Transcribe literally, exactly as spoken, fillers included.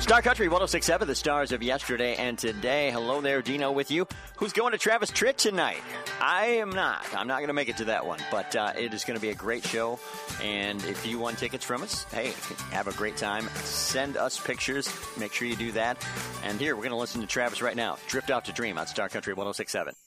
Star Country one oh six point seven, the stars of yesterday and today. Hello there, Dino with you. Who's going to Travis Tritt tonight? I am not. I'm not going to make it to that one, but uh, it is going to be a great show. And if you won tickets from us, hey, have a great time. Send us pictures. Make sure you do that. And here, we're going to listen to Travis right now. Drift Out to Dream on Star Country one oh six point seven.